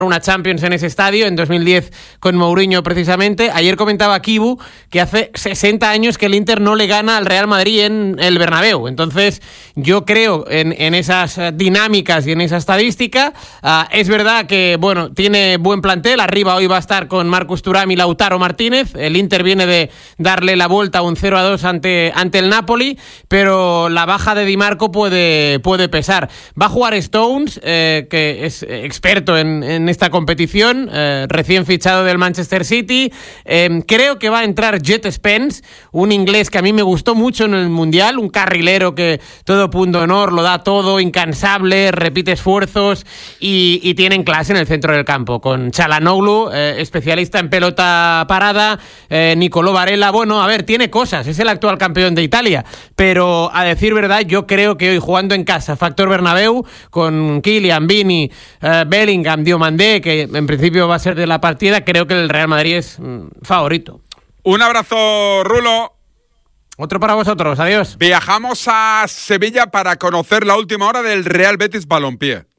una Champions en ese estadio, en 2010 con Mourinho precisamente. Ayer comentaba Kibu que hace 60 años que el Inter no le gana al Real Madrid en el Bernabéu. Entonces yo creo en esas dinámicas y en esa estadística. Es verdad que bueno, tiene buen plantel. Arriba hoy va a estar con Marcus Thuram y Lautaro Martínez. El Inter viene de darle la vuelta a un 0-2 ante el Napoli, pero la baja de Di Marco puede pesar. Va a jugar Stones, que es experto en esta competición, recién fichado del Manchester City. Creo que va a entrar Jet Spence, un inglés que a mí me gustó mucho en el Mundial, un carrilero que todo punto honor, lo da todo, incansable, repite esfuerzos y tienen clase en el centro del campo, con Çalhanoğlu, especialista en pelota parada, Nicolò Varela. Bueno, a ver, tiene cosas, es el actual campeón de Italia, pero a decir verdad, yo creo que hoy jugando en casa, factor Bernabéu, con Kylian, Vini, Bellingham, Diomandé, que en principio va a ser de la partida, creo que el Real Madrid es favorito. Un abrazo, Rulo. Otro para vosotros, adiós. Viajamos a Sevilla para conocer la última hora del Real Betis Balompié.